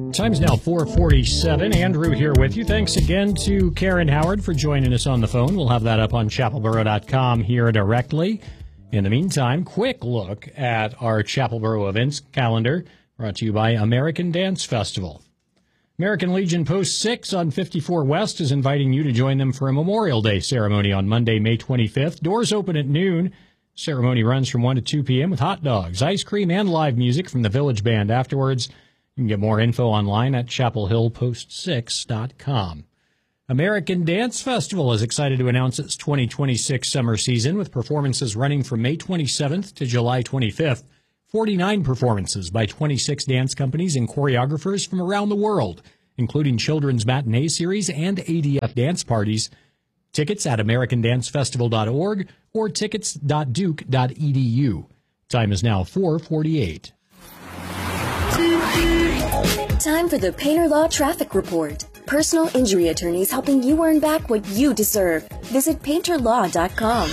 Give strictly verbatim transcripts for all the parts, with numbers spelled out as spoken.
Time's now four forty-seven. Andrew here with you. Thanks again to Karen Howard for joining us on the phone. We'll have that up on chapel boro dot com here directly. In the meantime, quick look at our Chapelboro events calendar brought to you by American Dance Festival. American Legion Post six on fifty-four West is inviting you to join them for a Memorial Day ceremony on Monday, May twenty-fifth. Doors open at noon. Ceremony runs from one to two p.m. with hot dogs, ice cream, and live music from the Village Band afterwards. You can get more info online at chapel hill post six dot com. American Dance Festival is excited to announce its twenty twenty-six summer season with performances running from May twenty-seventh to July twenty-fifth. forty-nine performances by twenty-six dance companies and choreographers from around the world, including children's matinee series and A D F dance parties. Tickets at american dance festival dot org or tickets dot duke dot e d u. Time is now four forty-eight. Time for the Painter Law Traffic Report. Personal injury attorneys helping you earn back what you deserve. Visit painter law dot com.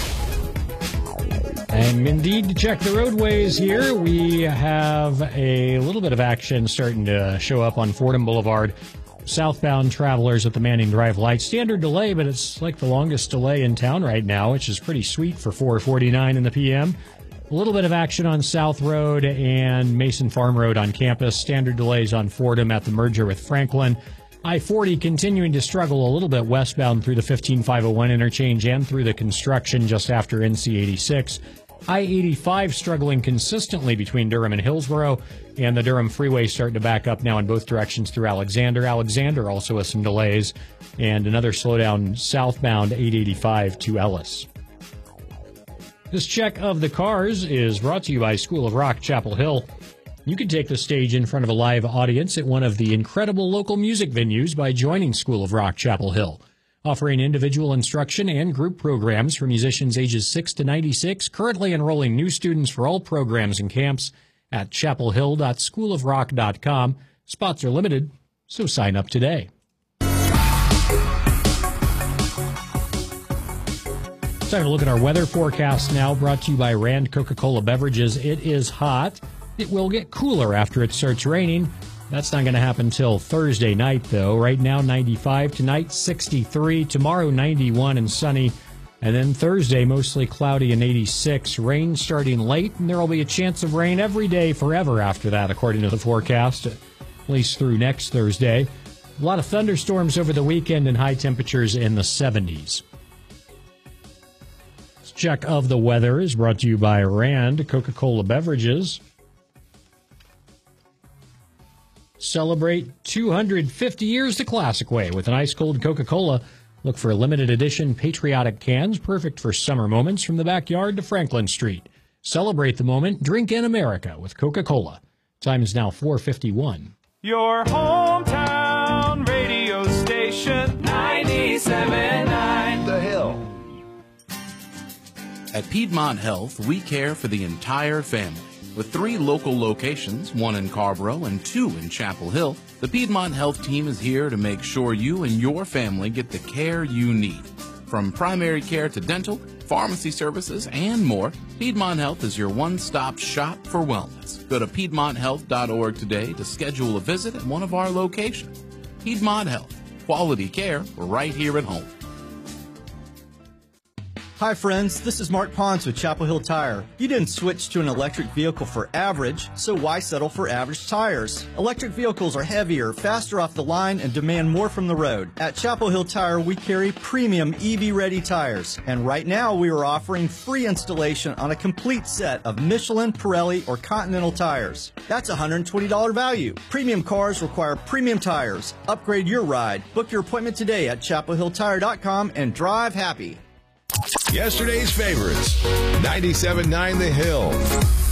And indeed, to check the roadways here, we have a little bit of action starting to show up on Fordham Boulevard. Southbound travelers at the Manning Drive light. Standard delay, but it's like the longest delay in town right now, which is pretty sweet for four forty-nine in the p m. A little bit of action on South Road and Mason Farm Road on campus. Standard delays on Fordham at the merger with Franklin. I forty continuing to struggle a little bit westbound through the fifteen five oh one interchange and through the construction just after N C eighty-six. I eighty-five struggling consistently between Durham and Hillsborough, and the Durham Freeway starting to back up now in both directions through Alexander. Alexander also with some delays, and another slowdown southbound eight eighty-five to Ellis. This check of the cars is brought to you by School of Rock Chapel Hill. You can take the stage in front of a live audience at one of the incredible local music venues by joining School of Rock Chapel Hill. Offering individual instruction and group programs for musicians ages six to ninety-six, currently enrolling new students for all programs and camps at chapel hill dot school of rock dot com. Spots are limited, so sign up today. Time to look at our weather forecast now, brought to you by Rand Coca-Cola Beverages. It is hot. It will get cooler after it starts raining. That's not going to happen till Thursday night, though. Right now, ninety-five. Tonight, sixty-three. Tomorrow, ninety-one and sunny. And then Thursday, mostly cloudy and eighty-six. Rain starting late, and there will be a chance of rain every day forever after that, according to the forecast, at least through next Thursday. A lot of thunderstorms over the weekend and high temperatures in the seventies. This check of the weather is brought to you by Rand Coca-Cola Beverages. Celebrate two hundred fifty years the classic way with an ice-cold Coca-Cola. Look for limited edition patriotic cans, perfect for summer moments from the backyard to Franklin Street. Celebrate the moment. Drink in America with Coca-Cola. Time is now four fifty-one. Your hometown radio station, ninety-seven point nine The Hill. At Piedmont Health, we care for the entire family. With three local locations, one in Carborough and two in Chapel Hill, the Piedmont Health team is here to make sure you and your family get the care you need. From primary care to dental, pharmacy services, and more, Piedmont Health is your one-stop shop for wellness. Go to piedmont health dot org today to schedule a visit at one of our locations. Piedmont Health, quality care right here at home. Hi friends, this is Mark Pons with Chapel Hill Tire. You didn't switch to an electric vehicle for average, so why settle for average tires? Electric vehicles are heavier, faster off the line, and demand more from the road. At Chapel Hill Tire, we carry premium E V-ready tires. And right now, we are offering free installation on a complete set of Michelin, Pirelli, or Continental tires. That's a one hundred twenty dollars value. Premium cars require premium tires. Upgrade your ride. Book your appointment today at chapel hill tire dot com and drive happy. Yesterday's favorites, ninety-seven point nine The Hill.